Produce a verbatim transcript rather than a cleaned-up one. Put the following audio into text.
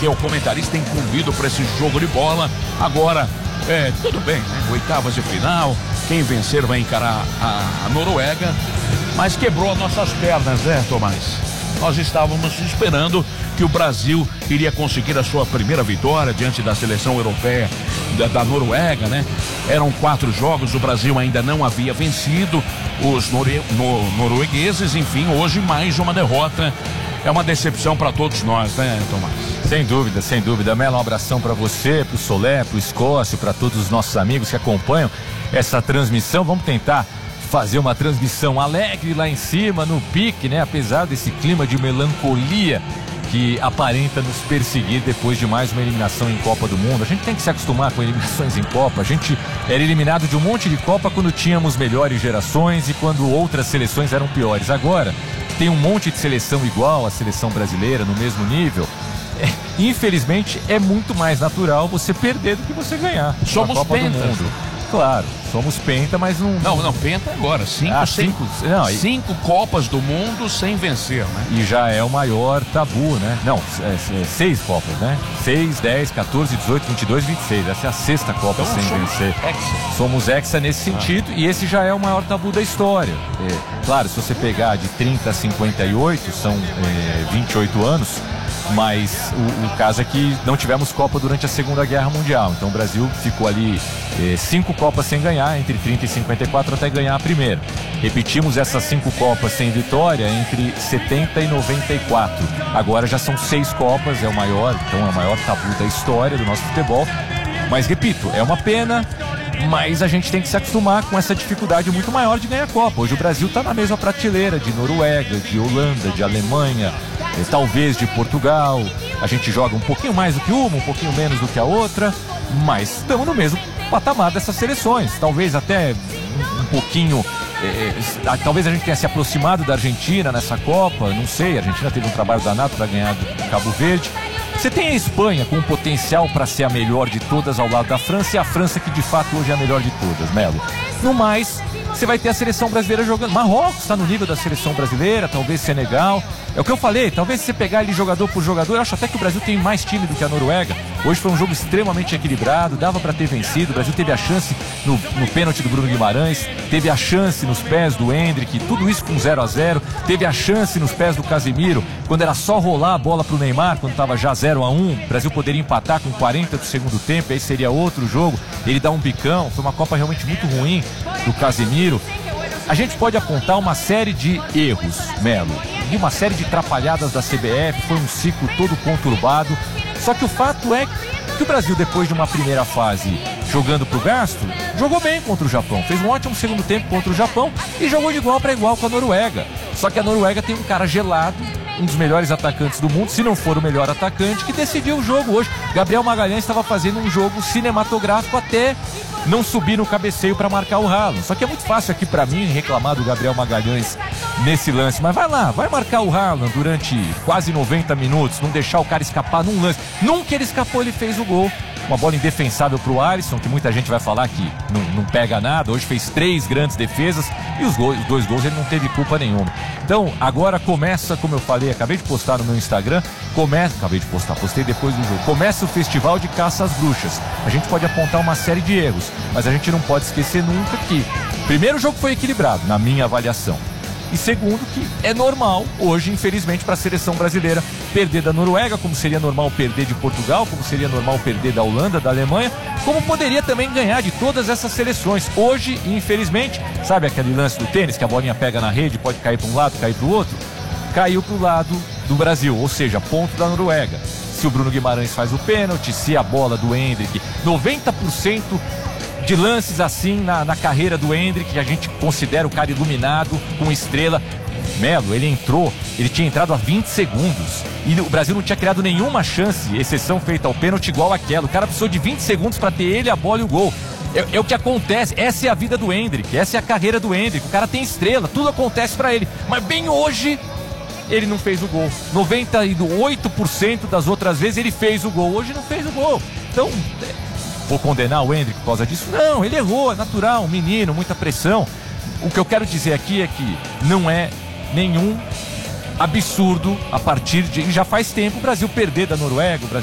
que é o comentarista incumbido para esse jogo de bola. Agora, é, tudo bem, né? Oitavas de final, quem vencer vai encarar a, a Noruega, mas quebrou as nossas pernas, né, Tomás? Nós estávamos esperando que o Brasil iria conseguir a sua primeira vitória diante da seleção europeia da, da Noruega, né? Eram quatro jogos, o Brasil ainda não havia vencido os nore, no, noruegueses, enfim, hoje mais uma derrota. É uma decepção para todos nós, né, Tomás? Sem dúvida, sem dúvida. Melo, um abração para você, para o Solé, para o Escócio, para todos os nossos amigos que acompanham essa transmissão. Vamos tentar fazer uma transmissão alegre lá em cima, no pique, né? Apesar desse clima de melancolia que aparenta nos perseguir depois de mais uma eliminação em Copa do Mundo. A gente tem que se acostumar com eliminações em Copa. A gente era eliminado de um monte de Copa quando tínhamos melhores gerações e quando outras seleções eram piores. Agora, tem um monte de seleção igual à seleção brasileira, no mesmo nível. É, infelizmente, é muito mais natural você perder do que você ganhar. Somos Copa pentas. do Mundo. Claro, somos penta, mas não... Não, não, penta agora, cinco, ah, cinco, cinco, não, e... cinco Copas do Mundo sem vencer, né? E já é o maior tabu, né? Não, é, é, seis Copas, né? seis, dez, quatorze, dezoito, vinte e dois, vinte e seis. Essa é a sexta Copa então, sem somos vencer. Hexa. Somos hexa nesse sentido, ah. E esse já é o maior tabu da história. É, claro, se você pegar de trinta a cinquenta e oito, são é, vinte e oito anos, mas o, o caso é que não tivemos Copa durante a Segunda Guerra Mundial. Então o Brasil ficou ali eh, cinco Copas sem ganhar, entre trinta e cinquenta e quatro até ganhar a primeira. Repetimos essas cinco Copas sem vitória entre setenta e noventa e quatro. Agora já são seis Copas, é o maior, então é o maior tabu da história do nosso futebol. Mas repito, é uma pena, mas a gente tem que se acostumar com essa dificuldade muito maior de ganhar Copa. Hoje o Brasil está na mesma prateleira de Noruega, de Holanda, de Alemanha, talvez de Portugal. A gente joga um pouquinho mais do que uma, um pouquinho menos do que a outra, mas estamos no mesmo patamar dessas seleções. Talvez até um, um pouquinho, é, talvez a gente tenha se aproximado da Argentina nessa Copa, não sei. A Argentina teve um trabalho danado para ganhar do Cabo Verde. Você tem a Espanha com um potencial para ser a melhor de todas ao lado da França, e a França que de fato hoje é a melhor de todas, Melo. No mais, você vai ter a seleção brasileira jogando. Marrocos está no nível da seleção brasileira, talvez Senegal. É o que eu falei, talvez se você pegar ali jogador por jogador, eu acho até que o Brasil tem mais time do que a Noruega. Hoje foi um jogo extremamente equilibrado, dava para ter vencido. O Brasil teve a chance no, no pênalti do Bruno Guimarães, teve a chance nos pés do Endrick, tudo isso com zero a zero. Teve a chance nos pés do Casemiro, quando era só rolar a bola pro Neymar, quando estava já zero a um. O Brasil poderia empatar com quarenta do segundo tempo, aí seria outro jogo. Ele dá um bicão, foi uma Copa realmente muito ruim do Casemiro. A gente pode apontar uma série de erros, Melo, e uma série de atrapalhadas da C B F, foi um ciclo todo conturbado. Só que o fato é que o Brasil, depois de uma primeira fase jogando pro gasto, jogou bem contra o Japão, fez um ótimo segundo tempo contra o Japão e jogou de igual para igual com a Noruega. Só que a Noruega tem um cara gelado, um dos melhores atacantes do mundo, se não for o melhor atacante, que decidiu o jogo hoje. Gabriel Magalhães estava fazendo um jogo cinematográfico até não subir no cabeceio para marcar o Haaland. Só que é muito fácil aqui para mim reclamar do Gabriel Magalhães nesse lance, mas vai lá, vai marcar o Haaland durante quase noventa minutos, não deixar o cara escapar num lance. Nunca ele escapou, ele fez o gol. Uma bola indefensável pro Alisson, que muita gente vai falar que não, não pega nada. Hoje fez três grandes defesas e os, gols, os dois gols ele não teve culpa nenhuma. Então agora começa, como eu falei, acabei de postar no meu Instagram, começa, acabei de postar, postei depois do jogo, começa o festival de caça às bruxas. A gente pode apontar uma série de erros, mas a gente não pode esquecer nunca que primeiro o jogo foi equilibrado, na minha avaliação. E segundo, que é normal hoje, infelizmente, para a seleção brasileira perder da Noruega, como seria normal perder de Portugal, como seria normal perder da Holanda, da Alemanha, como poderia também ganhar de todas essas seleções. Hoje, infelizmente, sabe aquele lance do tênis, que a bolinha pega na rede, pode cair para um lado, cair para o outro? Caiu para o lado do Brasil, ou seja, ponto da Noruega. Se o Bruno Guimarães faz o pênalti, se a bola do Endrick, noventa por cento de lances assim na, na carreira do Endrick, que a gente considera o cara iluminado, com estrela. Melo, ele entrou, ele tinha entrado há vinte segundos e o Brasil não tinha criado nenhuma chance, exceção feita ao pênalti igual aquela. O cara precisou de vinte segundos para ter ele, a bola e o gol. É, é o que acontece, essa é a vida do Endrick, essa é a carreira do Endrick. O cara tem estrela, tudo acontece para ele, mas bem hoje ele não fez o gol. noventa e oito por cento das outras vezes ele fez o gol, hoje não fez o gol. Então, vou condenar o Endrick por causa disso? Não, ele errou, é natural, um menino, muita pressão. O que eu quero dizer aqui é que não é nenhum absurdo a partir de... Já faz tempo o Brasil perder da Noruega, o Brasil